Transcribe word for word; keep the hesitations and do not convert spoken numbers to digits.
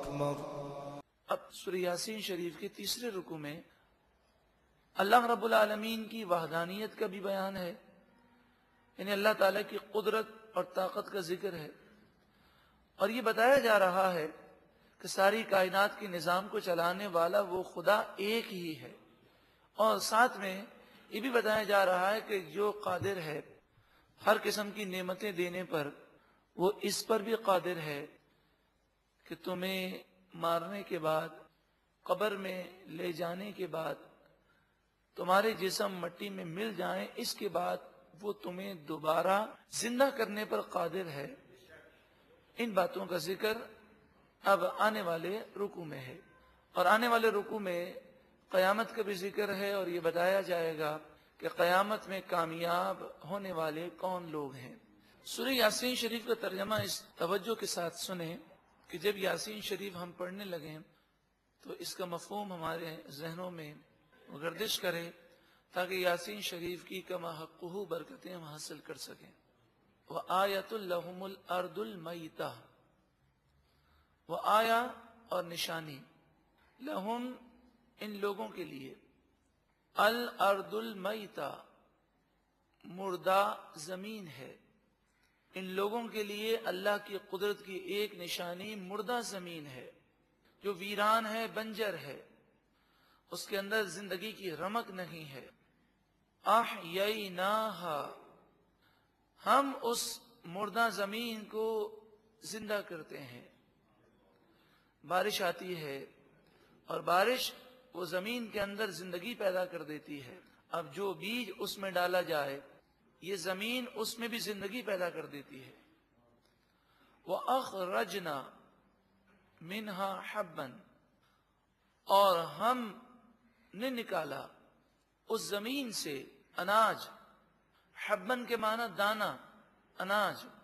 أكبر. اب سورہ یاسین شریف کے تیسرے رکوع میں اللہ رب العالمین کی وحدانیت کا بھی بیان ہے، یعنی اللہ تعالیٰ کی قدرت اور طاقت کا ذکر ہے، اور یہ بتایا جا رہا ہے کہ ساری کائنات کے نظام کو چلانے والا وہ خدا ایک ہی ہے، اور ساتھ میں یہ بھی بتایا جا رہا ہے کہ جو قادر ہے ہر قسم کی نعمتیں دینے پر، وہ اس پر بھی قادر ہے کہ تمہیں مارنے کے بعد، قبر میں لے جانے کے بعد تمہارے جسم مٹی میں مل جائیں، اس کے بعد وہ تمہیں دوبارہ زندہ کرنے پر قادر ہے۔ ان باتوں کا ذکر اب آنے والے رکوع میں ہے، اور آنے والے رکوع میں قیامت کا بھی ذکر ہے، اور یہ بتایا جائے گا کہ قیامت میں کامیاب ہونے والے کون لوگ ہیں۔ سورہ یاسین شریف کا ترجمہ اس توجہ کے ساتھ سنیں کہ جب یاسین شریف ہم پڑھنے لگیں تو اس کا مفہوم ہمارے ذہنوں میں گردش کرے، تاکہ یاسین شریف کی کما حقہ برکتیں ہم حاصل کر سکیں۔ وَآیَةٌ لَهُمُ الْأَرْضُ الْمَيْتَةُ، وہ آیا اور نشانی، لہم ان لوگوں کے لیے، الارض المیتہ مردہ زمین ہے، ان لوگوں کے لیے اللہ کی قدرت کی ایک نشانی مردہ زمین ہے جو ویران ہے، بنجر ہے، اس کے اندر زندگی کی رمق نہیں ہے۔ احییناہا، ہم اس مردہ زمین کو زندہ کرتے ہیں۔ بارش آتی ہے اور بارش وہ زمین کے اندر زندگی پیدا کر دیتی ہے، اب جو بیج اس میں ڈالا جائے یہ زمین اس میں بھی زندگی پیدا کر دیتی ہے۔ وَأَخْرَجْنَا مِنْهَا حَبًّا، اور ہم نے نکالا اس زمین سے اناج، حبن کے معنی دانا، اناج،